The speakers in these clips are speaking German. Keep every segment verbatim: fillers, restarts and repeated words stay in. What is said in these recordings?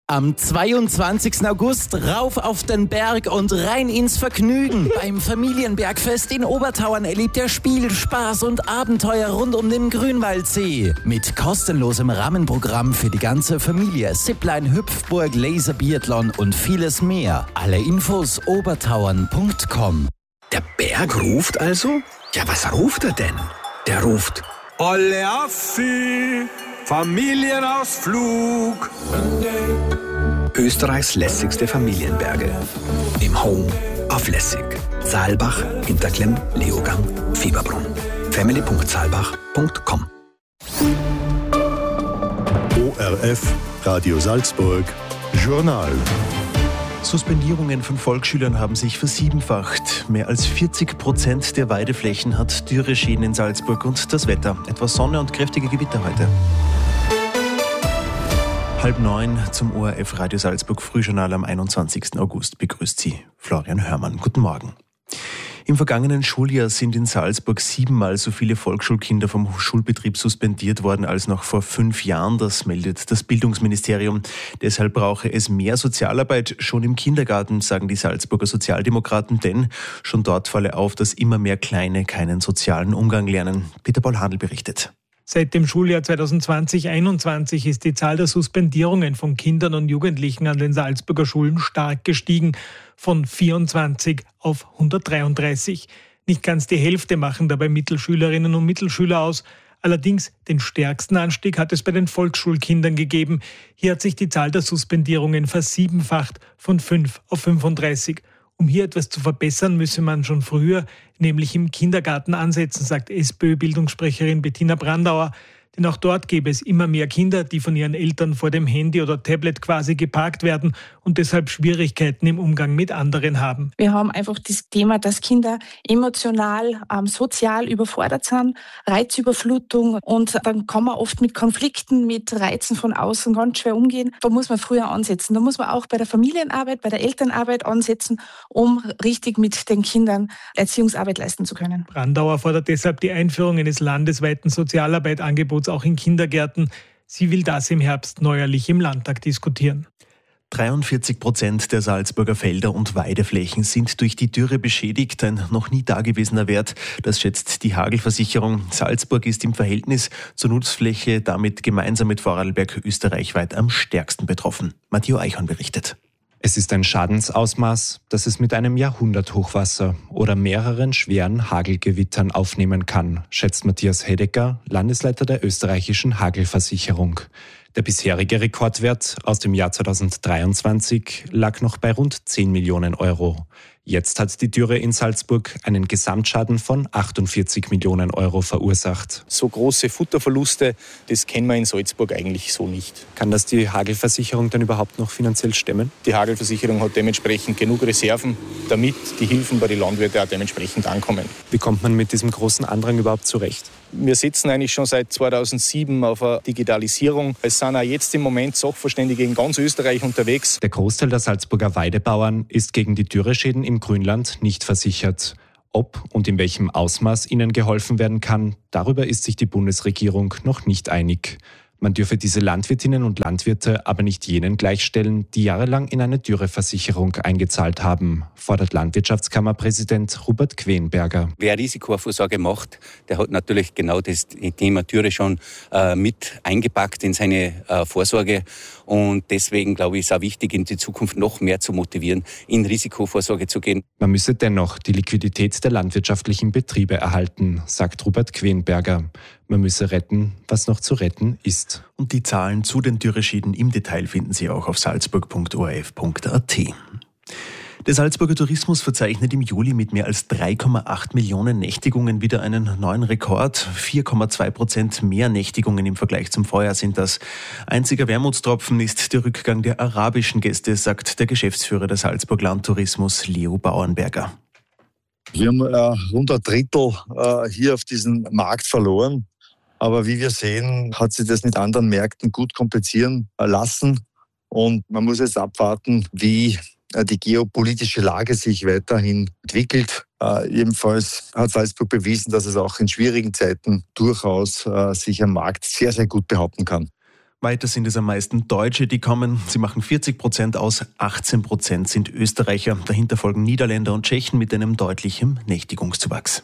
Am zweiundzwanzigsten August rauf auf den Berg und rein ins Vergnügen. Beim Familienbergfest in Obertauern erlebt ihr Spiel, Spaß und Abenteuer rund um den Grünwaldsee. Mit kostenlosem Rahmenprogramm für die ganze Familie, Zipline, Hüpfburg, Laserbiathlon und vieles mehr. Alle Infos obertauern punkt com. Der Berg ruft also? Ja, was ruft er denn? Der ruft: Olle Affi, Familienausflug. Österreichs lässigste Familienberge. Im Home auf Lässig. Saalbach, Hinterklemm, Leogang, Fieberbrunn. family punkt saalbach punkt com. O R F, Radio Salzburg, Journal. Suspendierungen von Volksschülern haben sich versiebenfacht. Mehr als vierzig Prozent der Weideflächen hat Dürreschäden in Salzburg und das Wetter. Etwas Sonne und kräftige Gewitter heute. Halb neun zum O R F Radio Salzburg Frühjournal am einundzwanzigsten August begrüßt Sie Florian Hörmann. Guten Morgen. Im vergangenen Schuljahr sind in Salzburg siebenmal so viele Volksschulkinder vom Schulbetrieb suspendiert worden als noch vor fünf Jahren. Das meldet das Bildungsministerium. Deshalb brauche es mehr Sozialarbeit schon im Kindergarten, sagen die Salzburger Sozialdemokraten, denn schon dort falle auf, dass immer mehr Kleine keinen sozialen Umgang lernen. Peter Paul Handl berichtet. Seit dem Schuljahr zweitausendzwanzig einundzwanzig ist die Zahl der Suspendierungen von Kindern und Jugendlichen an den Salzburger Schulen stark gestiegen, von vierundzwanzig auf hundertdreiunddreißig. Nicht ganz die Hälfte machen dabei Mittelschülerinnen und Mittelschüler aus. Allerdings den stärksten Anstieg hat es bei den Volksschulkindern gegeben. Hier hat sich die Zahl der Suspendierungen versiebenfacht, von fünf auf fünfunddreißig. Um hier etwas zu verbessern, müsse man schon früher, nämlich im Kindergarten ansetzen, sagt SPÖ-Bildungssprecherin Bettina Brandauer. Denn auch dort gäbe es immer mehr Kinder, die von ihren Eltern vor dem Handy oder Tablet quasi geparkt werden und deshalb Schwierigkeiten im Umgang mit anderen haben. Wir haben einfach das Thema, dass Kinder emotional, ähm, sozial überfordert sind, Reizüberflutung, und dann kann man oft mit Konflikten, mit Reizen von außen ganz schwer umgehen. Da muss man früher ansetzen. Da muss man auch bei der Familienarbeit, bei der Elternarbeit ansetzen, um richtig mit den Kindern Erziehungsarbeit leisten zu können. Brandauer fordert deshalb die Einführung eines landesweiten Sozialarbeit-Angebots auch in Kindergärten. Sie will das im Herbst neuerlich im Landtag diskutieren. dreiundvierzig Prozent der Salzburger Felder und Weideflächen sind durch die Dürre beschädigt. Ein noch nie dagewesener Wert, das schätzt die Hagelversicherung. Salzburg ist im Verhältnis zur Nutzfläche damit gemeinsam mit Vorarlberg österreichweit am stärksten betroffen. Matteo Eichhorn berichtet. Es ist ein Schadensausmaß, das es mit einem Jahrhunderthochwasser oder mehreren schweren Hagelgewittern aufnehmen kann, schätzt Matthias Hedecker, Landesleiter der österreichischen Hagelversicherung. Der bisherige Rekordwert aus dem Jahr zweitausenddreiundzwanzig lag noch bei rund zehn Millionen Euro. Jetzt hat die Dürre in Salzburg einen Gesamtschaden von achtundvierzig Millionen Euro verursacht. So große Futterverluste, das kennen wir in Salzburg eigentlich so nicht. Kann das die Hagelversicherung dann überhaupt noch finanziell stemmen? Die Hagelversicherung hat dementsprechend genug Reserven, damit die Hilfen bei den Landwirten auch dementsprechend ankommen. Wie kommt man mit diesem großen Andrang überhaupt zurecht? Wir sitzen eigentlich schon seit zweitausendsieben auf eine Digitalisierung. Es sind auch jetzt im Moment Sachverständige in ganz Österreich unterwegs. Der Großteil der Salzburger Weidebauern ist gegen die Dürreschäden im Grünland nicht versichert. Ob und in welchem Ausmaß ihnen geholfen werden kann, darüber ist sich die Bundesregierung noch nicht einig. Man dürfe diese Landwirtinnen und Landwirte aber nicht jenen gleichstellen, die jahrelang in eine Dürreversicherung eingezahlt haben, fordert Landwirtschaftskammerpräsident Robert Quenberger. Wer Risikovorsorge macht, der hat natürlich genau das Thema Dürre schon äh, mit eingepackt in seine äh, Vorsorge. Und deswegen, glaube ich, ist es auch wichtig, in die Zukunft noch mehr zu motivieren, in Risikovorsorge zu gehen. Man müsse dennoch die Liquidität der landwirtschaftlichen Betriebe erhalten, sagt Robert Quenberger. Man müsse retten, was noch zu retten ist. Und die Zahlen zu den Dürreschäden im Detail finden Sie auch auf salzburg punkt o r f punkt a t. Der Salzburger Tourismus verzeichnet im Juli mit mehr als drei Komma acht Millionen Nächtigungen wieder einen neuen Rekord. vier Komma zwei Prozent mehr Nächtigungen im Vergleich zum Vorjahr sind das. Einziger Wermutstropfen ist der Rückgang der arabischen Gäste, sagt der Geschäftsführer der Salzburg Landtourismus, Leo Bauernberger. Wir haben äh, rund ein Drittel äh, hier auf diesem Markt verloren. Aber wie wir sehen, hat sich das mit anderen Märkten gut kompensieren lassen. Und man muss jetzt abwarten, wie die geopolitische Lage sich weiterhin entwickelt. Äh, ebenfalls hat Salzburg bewiesen, dass es auch in schwierigen Zeiten durchaus äh, sich am Markt sehr, sehr gut behaupten kann. Weiter sind es am meisten Deutsche, die kommen. Sie machen vierzig Prozent aus, achtzehn Prozent sind Österreicher. Dahinter folgen Niederländer und Tschechen mit einem deutlichen Nächtigungszuwachs.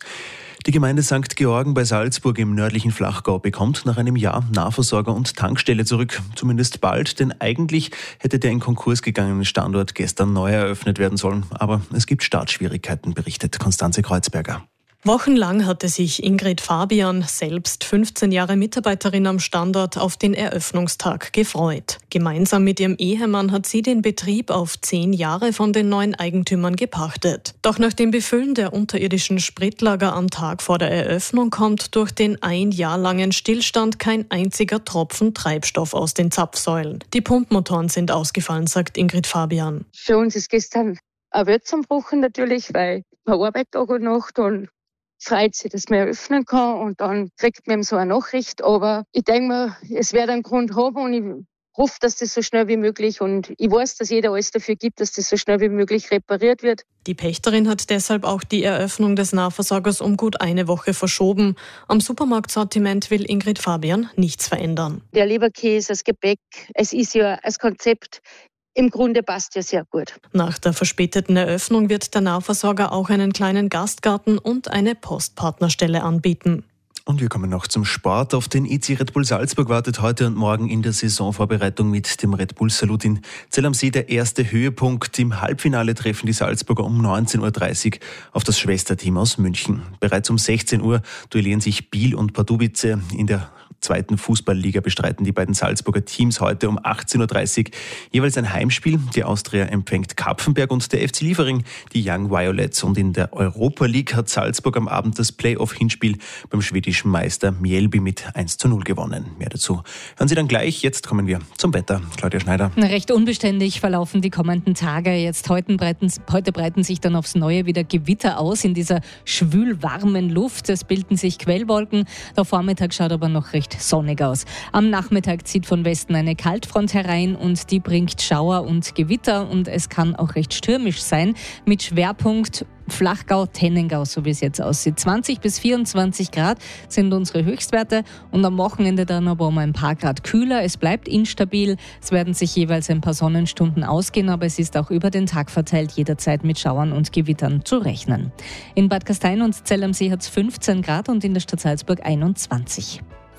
Die Gemeinde Sankt Georgen bei Salzburg im nördlichen Flachgau bekommt nach einem Jahr Nahversorger und Tankstelle zurück. Zumindest bald, denn eigentlich hätte der in Konkurs gegangene Standort gestern neu eröffnet werden sollen. Aber es gibt Startschwierigkeiten, berichtet Konstanze Kreuzberger. Wochenlang hatte sich Ingrid Fabian, selbst fünfzehn Jahre Mitarbeiterin am Standort, auf den Eröffnungstag gefreut. Gemeinsam mit ihrem Ehemann hat sie den Betrieb auf zehn Jahre von den neuen Eigentümern gepachtet. Doch nach dem Befüllen der unterirdischen Spritlager am Tag vor der Eröffnung kommt durch den ein Jahr langen Stillstand kein einziger Tropfen Treibstoff aus den Zapfsäulen. Die Pumpmotoren sind ausgefallen, sagt Ingrid Fabian. Für uns ist gestern ein Weltzusammenbruch natürlich, weil man arbeitet Tag und Nacht und freut sich, dass man eröffnen kann und dann kriegt man so eine Nachricht. Aber ich denke mir, es wird einen Grund haben und ich hoffe, dass das so schnell wie möglich und ich weiß, dass jeder alles dafür gibt, dass das so schnell wie möglich repariert wird. Die Pächterin hat deshalb auch die Eröffnung des Nahversorgers um gut eine Woche verschoben. Am Supermarktsortiment will Ingrid Fabian nichts verändern. Der Leberkäse, das Gebäck, es ist ja als Konzept im Grunde passt ja sehr gut. Nach der verspäteten Eröffnung wird der Nahversorger auch einen kleinen Gastgarten und eine Postpartnerstelle anbieten. Und wir kommen noch zum Sport. Auf den I C Red Bull Salzburg wartet heute und morgen in der Saisonvorbereitung mit dem Red Bull Salut in Zell am See der erste Höhepunkt. Im Halbfinale treffen die Salzburger um neunzehn Uhr dreißig auf das Schwesterteam aus München. Bereits um sechzehn Uhr duellieren sich Biel und Pardubice. In der zweiten Fußballliga bestreiten die beiden Salzburger Teams heute um achtzehn Uhr dreißig jeweils ein Heimspiel. Die Austria empfängt Kapfenberg und der F C Liefering die Young Violets. Und in der Europa League hat Salzburg am Abend das Playoff-Hinspiel beim schwedischen Meister Mjällby mit eins zu null gewonnen. Mehr dazu hören Sie dann gleich. Jetzt kommen wir zum Wetter. Claudia Schneider. Recht unbeständig verlaufen die kommenden Tage. Jetzt heute breiten, heute breiten sich dann aufs Neue wieder Gewitter aus in dieser schwül-warmen Luft. Es bilden sich Quellwolken. Der Vormittag schaut aber noch recht sonnig aus. Am Nachmittag zieht von Westen eine Kaltfront herein und die bringt Schauer und Gewitter und es kann auch recht stürmisch sein mit Schwerpunkt Flachgau, Tennengau, so wie es jetzt aussieht. zwanzig bis vierundzwanzig Grad sind unsere Höchstwerte und am Wochenende dann aber um ein paar Grad kühler. Es bleibt instabil. Es werden sich jeweils ein paar Sonnenstunden ausgehen, aber es ist auch über den Tag verteilt jederzeit mit Schauern und Gewittern zu rechnen. In Bad Gastein und Zell am See hat es fünfzehn Grad und in der Stadt Salzburg einundzwanzig.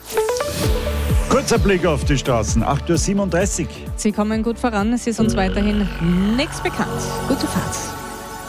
Kurzer Blick auf die Straßen, acht Uhr siebenunddreißig. Sie kommen gut voran, es ist uns weiterhin nichts bekannt. Gute Fahrt.